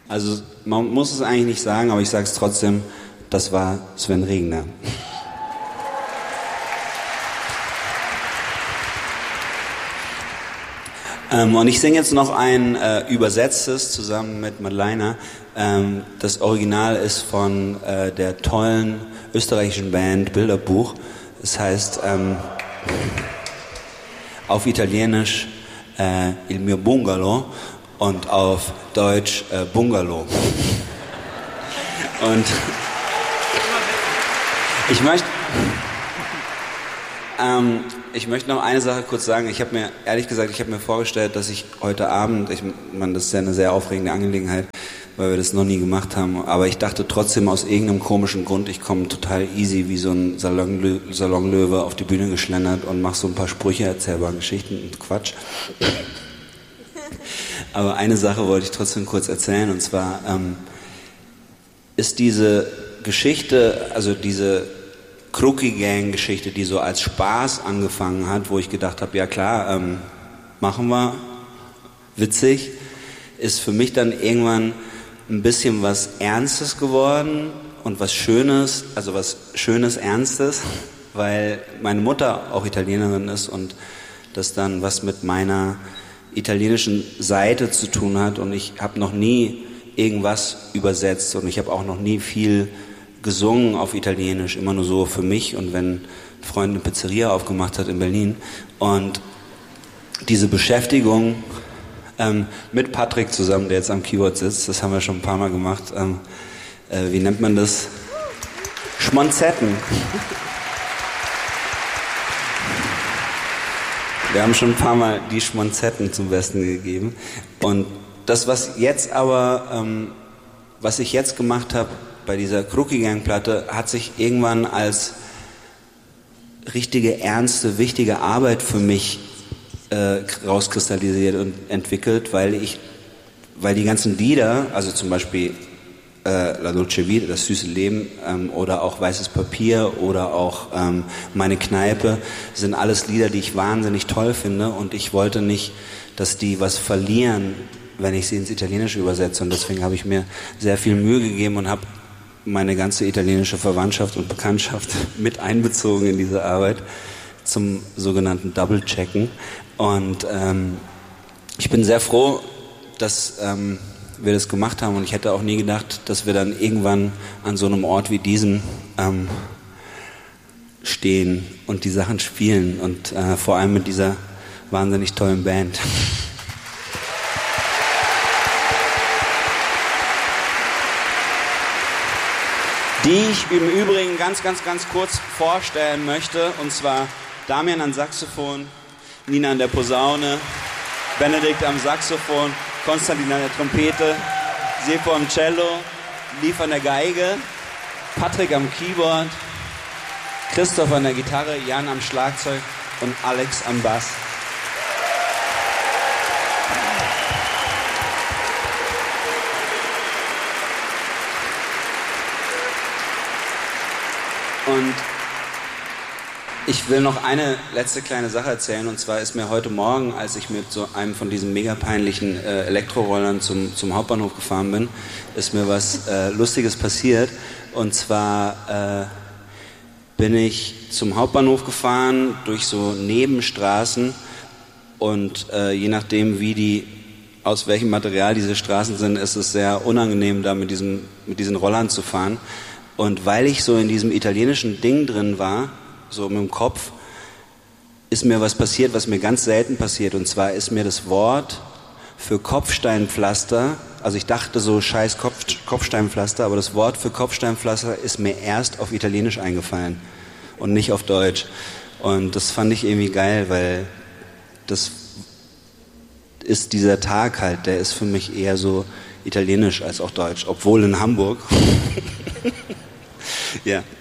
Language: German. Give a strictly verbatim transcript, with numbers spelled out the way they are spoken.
Also man muss es eigentlich nicht sagen, aber ich sage es trotzdem, das war Sven Regner. Ähm, und ich singe jetzt noch ein äh, übersetztes zusammen mit Madeleine. Ähm, das Original ist von äh, der tollen österreichischen Band Bilderbuch. Es heißt ähm, auf Italienisch äh, Il mio bungalow und auf Deutsch äh, Bungalow. Und ich möchte ähm, ich möchte noch eine Sache kurz sagen. Ich habe mir, ehrlich gesagt, ich habe mir vorgestellt, dass ich heute Abend, ich meine, das ist ja eine sehr aufregende Angelegenheit, weil wir das noch nie gemacht haben, aber ich dachte trotzdem aus irgendeinem komischen Grund, ich komme total easy wie so ein Salonlö- Salonlöwe auf die Bühne geschlendert und mache so ein paar Sprüche, erzählbare Geschichten und Quatsch. Aber eine Sache wollte ich trotzdem kurz erzählen, und zwar ähm, ist diese Geschichte, also diese Crookie-Gang-Geschichte, die so als Spaß angefangen hat, wo ich gedacht habe, ja klar, ähm, machen wir, witzig, ist für mich dann irgendwann ein bisschen was Ernstes geworden und was Schönes, also was Schönes, Ernstes, weil meine Mutter auch Italienerin ist und das dann was mit meiner italienischen Seite zu tun hat, und ich habe noch nie irgendwas übersetzt und ich habe auch noch nie viel gesungen auf Italienisch, immer nur so für mich und wenn ein Freund eine Pizzeria aufgemacht hat in Berlin. Und diese Beschäftigung ähm, mit Patrick zusammen, der jetzt am Keyboard sitzt, das haben wir schon ein paar Mal gemacht, ähm, äh, wie nennt man das? Schmonzetten. Wir haben schon ein paar Mal die Schmonzetten zum Besten gegeben. Und das, was jetzt aber, ähm, was ich jetzt gemacht habe, bei dieser Crookie-Gang-Platte, hat sich irgendwann als richtige, ernste, wichtige Arbeit für mich äh, rauskristallisiert und entwickelt, weil ich, weil die ganzen Lieder, also zum Beispiel äh, La Dolce Vita, das süße Leben, ähm, oder auch Weißes Papier oder auch ähm, Meine Kneipe, sind alles Lieder, die ich wahnsinnig toll finde, und ich wollte nicht, dass die was verlieren, wenn ich sie ins Italienische übersetze, und deswegen habe ich mir sehr viel Mühe gegeben und habe meine ganze italienische Verwandtschaft und Bekanntschaft mit einbezogen in diese Arbeit zum sogenannten Double-Checken. Und ähm, ich bin sehr froh, dass ähm, wir das gemacht haben, und ich hätte auch nie gedacht, dass wir dann irgendwann an so einem Ort wie diesem ähm, stehen und die Sachen spielen, und äh, vor allem mit dieser wahnsinnig tollen Band. Die ich im Übrigen ganz, ganz, ganz kurz vorstellen möchte, und zwar Damian an Saxophon, Nina an der Posaune, Benedikt am Saxophon, Konstantin an der Trompete, Seppo am Cello, Lief an der Geige, Patrick am Keyboard, Christoph an der Gitarre, Jan am Schlagzeug und Alex am Bass. Und ich will noch eine letzte kleine Sache erzählen, und zwar ist mir heute Morgen, als ich mit so einem von diesen mega peinlichen äh, Elektrorollern zum, zum Hauptbahnhof gefahren bin, ist mir was äh, Lustiges passiert. Und zwar äh, bin ich zum Hauptbahnhof gefahren durch so Nebenstraßen, und äh, je nachdem, wie die, aus welchem Material diese Straßen sind, ist es sehr unangenehm, da mit, diesem, mit diesen Rollern zu fahren. Und weil ich so in diesem italienischen Ding drin war, so mit dem Kopf, ist mir was passiert, was mir ganz selten passiert. Und zwar ist mir das Wort für Kopfsteinpflaster, also ich dachte so scheiß Kopf, Kopfsteinpflaster, aber das Wort für Kopfsteinpflaster ist mir erst auf Italienisch eingefallen und nicht auf Deutsch. Und das fand ich irgendwie geil, weil das ist dieser Tag halt, der ist für mich eher so italienisch als auch deutsch, obwohl in Hamburg. Ja.